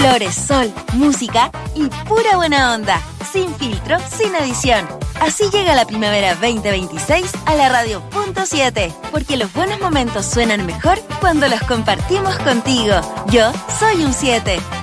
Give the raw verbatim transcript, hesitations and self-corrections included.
Colores, sol, música y pura buena onda. Sin filtro, sin edición. Así llega la primavera veinte veintiséis a la radio punto siete. Porque los buenos momentos suenan mejor cuando los compartimos contigo. Yo soy un siete.